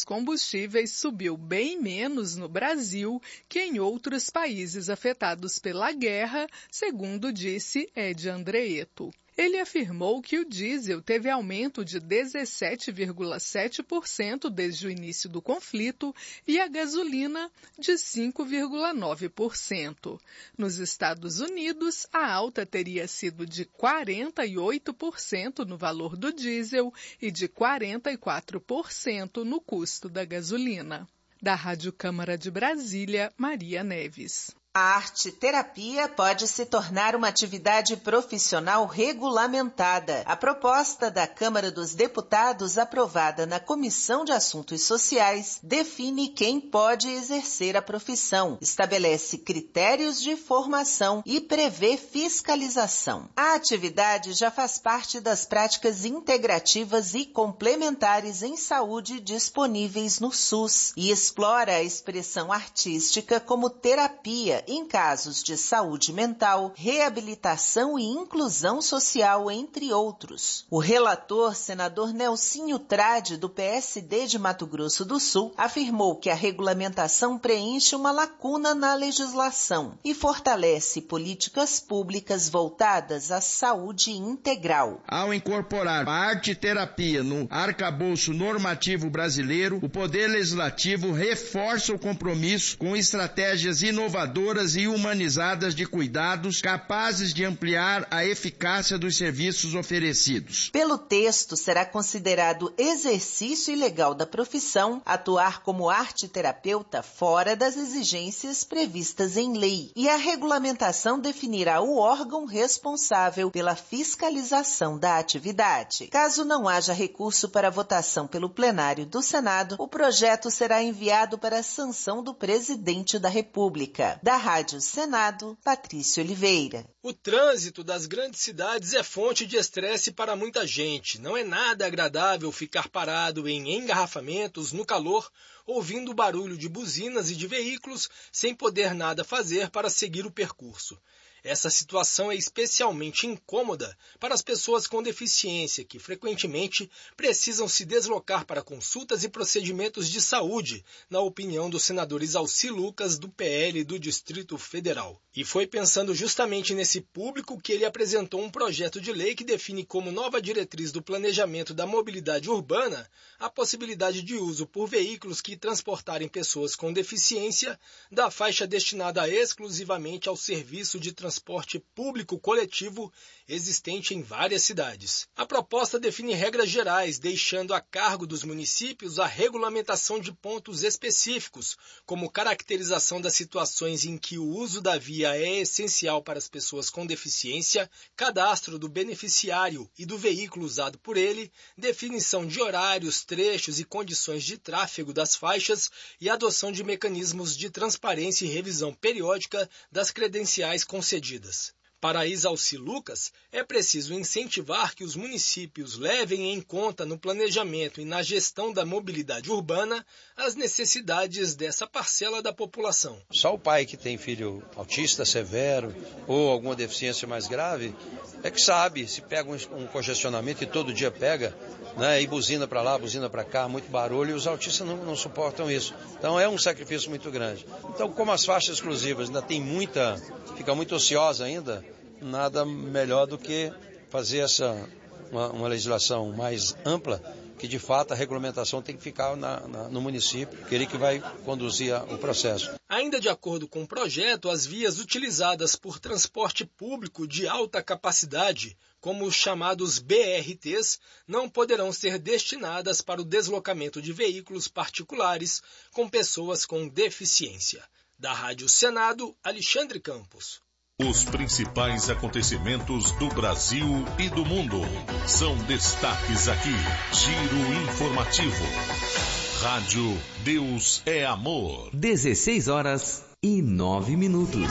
combustíveis subiu bem menos no Brasil que em outros países afetados pela guerra, segundo disse Ed Andreetto. Ele afirmou que o diesel teve aumento de 17,7% desde o início do conflito e a gasolina de 5,9%. Nos Estados Unidos, a alta teria sido de 48% no valor do diesel e de 44% no custo da gasolina. Da Rádio Câmara de Brasília, Maria Neves. A arte-terapia pode se tornar uma atividade profissional regulamentada. A proposta da Câmara dos Deputados, aprovada na Comissão de Assuntos Sociais, define quem pode exercer a profissão, estabelece critérios de formação e prevê fiscalização. A atividade já faz parte das práticas integrativas e complementares em saúde disponíveis no SUS e explora a expressão artística como terapia em casos de saúde mental, reabilitação e inclusão social, entre outros. O relator, senador Nelsinho Trade, do PSD de Mato Grosso do Sul, afirmou que a regulamentação preenche uma lacuna na legislação e fortalece políticas públicas voltadas à saúde integral. Ao incorporar a arte-terapia no arcabouço normativo brasileiro, o Poder Legislativo reforça o compromisso com estratégias inovadoras e humanizadas de cuidados capazes de ampliar a eficácia dos serviços oferecidos. Pelo texto, será considerado exercício ilegal da profissão atuar como arte-terapeuta fora das exigências previstas em lei, e a regulamentação definirá o órgão responsável pela fiscalização da atividade. Caso não haja recurso para votação pelo plenário do Senado, o projeto será enviado para a sanção do presidente da República. Da Rádio Senado, Patrícia Oliveira. O trânsito das grandes cidades é fonte de estresse para muita gente. Não é nada agradável ficar parado em engarrafamentos no calor, ouvindo o barulho de buzinas e de veículos, sem poder nada fazer para seguir o percurso. Essa situação é especialmente incômoda para as pessoas com deficiência, que frequentemente precisam se deslocar para consultas e procedimentos de saúde, na opinião do senador Isalci Lucas, do PL do Distrito Federal. E foi pensando justamente nesse público que ele apresentou um projeto de lei que define como nova diretriz do planejamento da mobilidade urbana a possibilidade de uso por veículos que transportarem pessoas com deficiência da faixa destinada exclusivamente ao serviço de transporte público coletivo existente em várias cidades. A proposta define regras gerais, deixando a cargo dos municípios a regulamentação de pontos específicos, como caracterização das situações em que o uso da via é essencial para as pessoas com deficiência, cadastro do beneficiário e do veículo usado por ele, definição de horários, trechos e condições de tráfego das faixas e adoção de mecanismos de transparência e revisão periódica das credenciais concedidas. Para Isalci Lucas, é preciso incentivar que os municípios levem em conta no planejamento e na gestão da mobilidade urbana as necessidades dessa parcela da população. Só o pai que tem filho autista severo ou alguma deficiência mais grave é que sabe, se pega um congestionamento e todo dia pega, né, e buzina para lá, buzina para cá, muito barulho, e os autistas não suportam isso. Então é um sacrifício muito grande. Então, como as faixas exclusivas ainda tem fica muito ociosa ainda, nada melhor do que fazer uma legislação mais ampla, que de fato a regulamentação tem que ficar no município, que ele que vai conduzir o processo. Ainda de acordo com o projeto, as vias utilizadas por transporte público de alta capacidade, como os chamados BRTs, não poderão ser destinadas para o deslocamento de veículos particulares com pessoas com deficiência. Da Rádio Senado, Alexandre Campos. Os principais acontecimentos do Brasil e do mundo são destaques aqui. Giro informativo. Rádio Deus é Amor. 16h09.